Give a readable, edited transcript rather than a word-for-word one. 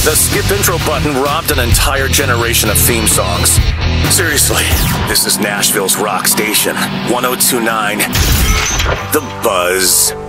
The skip intro button robbed an entire generation of theme songs. Seriously, this is Nashville's rock station, 1029 The Buzz.